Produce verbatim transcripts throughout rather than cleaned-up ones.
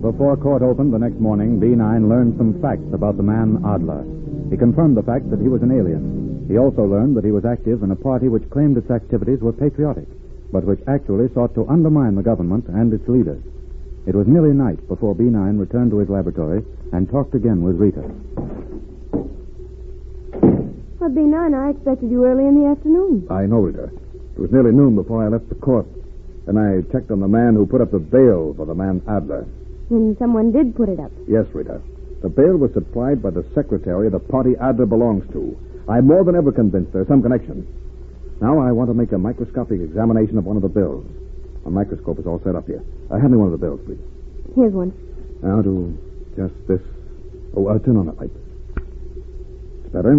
Before court opened the next morning, B nine learned some facts about the man Adler. He confirmed the fact that he was an alien. He also learned that he was active in a party which claimed its activities were patriotic, but which actually sought to undermine the government and its leaders. It was nearly night before B nine returned to his laboratory and talked again with Rita. Well, B nine, I expected you early in the afternoon. I know, Rita. It was nearly noon before I left the court. And I checked on the man who put up the bail for the man Adler. Then someone did put it up. Yes, Rita. The bail was supplied by the secretary of the party Adler belongs to. I'm more than ever convinced there's some connection. Now I want to make a microscopic examination of one of the bills. A microscope is all set up here. Uh, hand me one of the bills, please. Here's one. Now do just this. Oh, uh, turn on that light. It's better.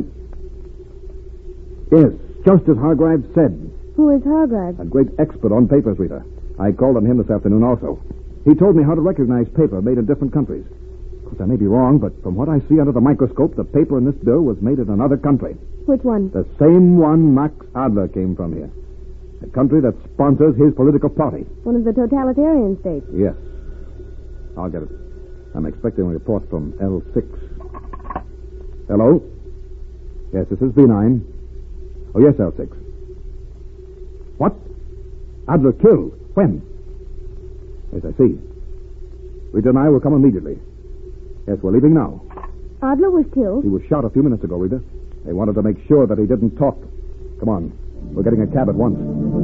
Yes, just as Hargreaves said. Who is Hargreaves? A great expert on papers, Rita. I called on him this afternoon also. He told me how to recognize paper made in different countries. Of course, I may be wrong, but from what I see under the microscope, the paper in this bill was made in another country. Which one? The same one Max Adler came from here. A country that sponsors his political party. One of the totalitarian states. Yes. I'll get it. I'm expecting a report from L six. Hello? Yes, this is B nine. Oh, yes, L six. What? Adler killed? When? Yes, I see. Rita and I will come immediately. Yes, we're leaving now. Adler was killed? He was shot a few minutes ago, Rita. They wanted to make sure that he didn't talk. Come on. We're getting a cab at once.